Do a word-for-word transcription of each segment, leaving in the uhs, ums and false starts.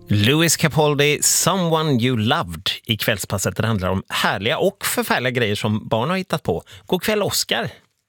Louis Capaldi, Someone You Loved i kvällspasset. Det handlar om härliga och förfärliga grejer som barn har hittat på. God kväll, Oskar.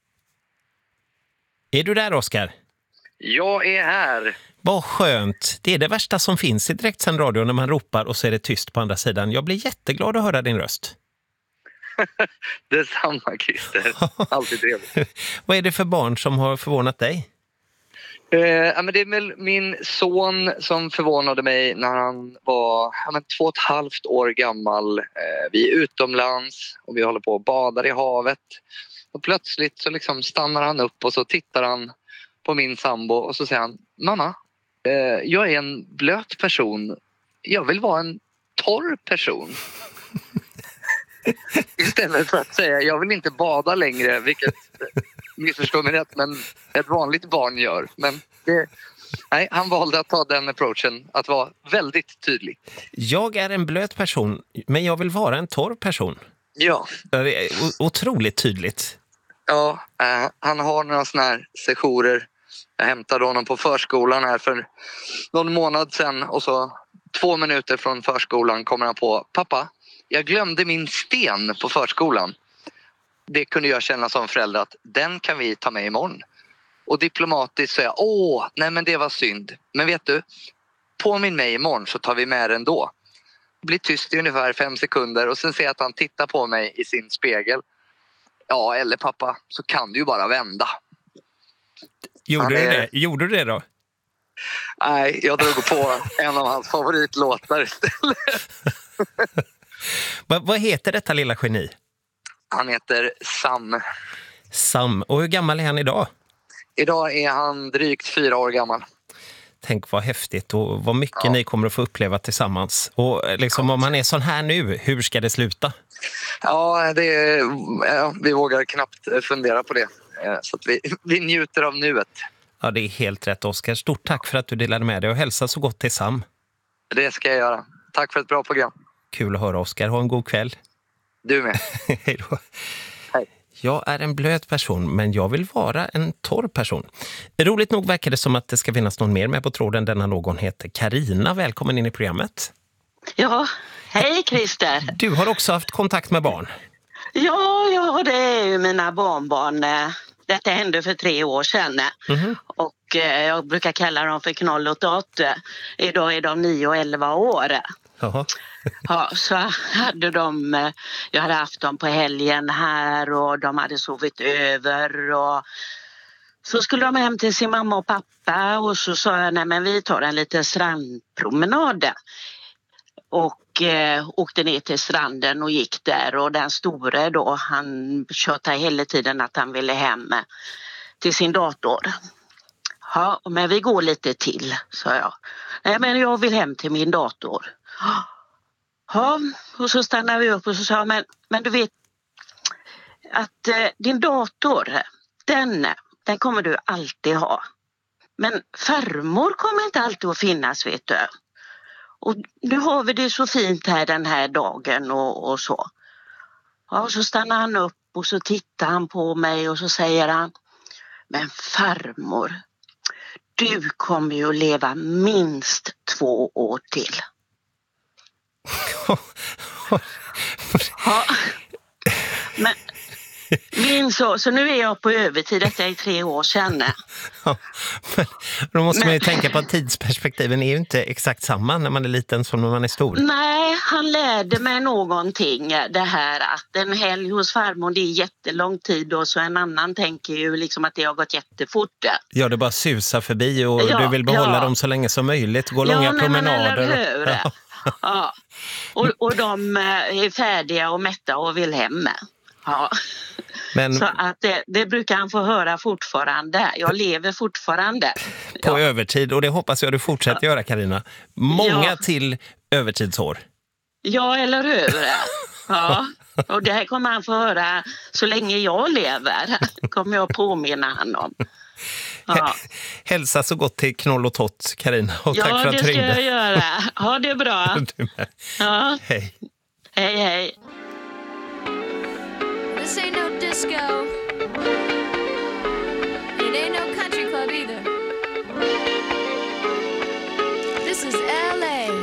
Är du där, Oskar? Jag är här. Vad skönt. Det är det värsta som finns i direktsänd radio när man ropar och så är det tyst på andra sidan. Jag blir jätteglad att höra din röst. Det är samma, Christer. Alltid trevligt. Vad är det för barn som har förvånat dig? Eh, ja, men det är väl min son som förvånade mig när han var ja, men två och ett halvt år gammal. Eh, vi är utomlands och vi håller på och badar i havet. Och plötsligt så liksom stannar han upp och så tittar han på min sambo och så säger han: Mamma, eh, jag är en blöt person. Jag vill vara en torr person. Istället för att säga jag vill inte bada längre, vilket missförstår mig rätt, men ett vanligt barn gör. Men det, nej, han valde att ta den approachen, att vara väldigt tydlig. Jag är en blöt person, men jag vill vara en torr person. Ja. Det är otroligt tydligt. Ja, eh, han har några såna här sessioner. Jag hämtade honom på förskolan här för någon månad sedan och så två minuter från förskolan kommer han på: pappa, jag glömde min sten på förskolan. Det kunde jag känna som förälder att den kan vi ta med imorgon. Och diplomatiskt säga: åh, nej men det var synd. Men vet du, påminn mig imorgon så tar vi med den då. Det blir tyst i ungefär fem sekunder och sen ser jag att han tittar på mig i sin spegel. Ja, eller pappa, så kan du ju bara vända. Gjorde är... du det? Gjorde du det då? Nej, jag drog på en av hans favoritlåtar istället. vad, vad heter detta lilla geni? Han heter Sam. Sam. Och hur gammal är han idag? Idag är han drygt fyra år gammal. Tänk vad häftigt och vad mycket ja. ni kommer att få uppleva tillsammans. Och liksom om man är sån här nu, hur ska det sluta? Ja, det är, ja vi vågar knappt fundera på det. Så att vi, vi njuter av nuet. Ja, det är helt rätt, Oskar. Stort tack för att du delade med dig och hälsa så gott till Sam. Det ska jag göra. Tack för ett bra program. Kul att höra, Oskar. Ha en god kväll. Du med. Hej då. Hej. Jag är en blöt person, men jag vill vara en torr person. Roligt nog verkar det som att det ska finnas någon mer med på tråden. Denna någon heter Karina. Välkommen in i programmet. Ja, hej Christer. Du har också haft kontakt med barn. Ja, ja, det är ju mina barnbarn. Detta hände för tre år sedan. Mm-hmm. Och jag brukar kalla dem för knoll och tott. Idag är de nio och elva år. Jaha. Ja, så hade de, jag hade haft dem på helgen här och de hade sovit över och så skulle de hem till sin mamma och pappa och så sa jag: nej men vi tar en liten strandpromenad. Och eh, åkte ner till stranden och gick där och den store då, han tjötade hela tiden att han ville hem till sin dator. Ja, men vi går lite till, sa jag. Nej men jag vill hem till min dator. Ja, och så stannade vi upp och så sa jag, men, men du vet att eh, din dator, den, den kommer du alltid ha. Men farmor kommer inte alltid att finnas, vet du. Och nu har vi det så fint här den här dagen och, och så. Ja, och så stannar han upp och så tittar han på mig och så säger han: men farmor, du kommer ju att leva minst två år till. Ja, men minst så, så nu är jag på övertid, detta är tre år sedan. Ja, men då måste men, man ju tänka på att tidsperspektiven är ju inte exakt samma när man är liten som när man är stor. Nej, han lärde mig någonting, det här att en helg hos farmor, det är jättelång tid och så en annan tänker ju liksom att det har gått jättefort. Ja, det bara susar förbi och ja, du vill behålla ja. dem så länge som möjligt, gå ja, långa nej, promenader. Men eller hur? Ja. Ja. Och, och de är färdiga och mätta och vill hem. Ja. Men, så att det, det brukar han få höra fortfarande. Jag lever fortfarande. På ja. övertid, och det hoppas jag du fortsätter ja. göra, Karina. Många ja. till övertidsår. Ja, eller hur? Ja. Och det här kommer han få höra så länge jag lever. Kommer jag påminna han om. Ja. Hälsa så gott till knoll och tott, Karina. Och ja, tack för att du ringde. Ja, det ska jag göra. Ha det bra. Ja. Hej. Hej, hej. This ain't no disco. It ain't no country club either. This is L A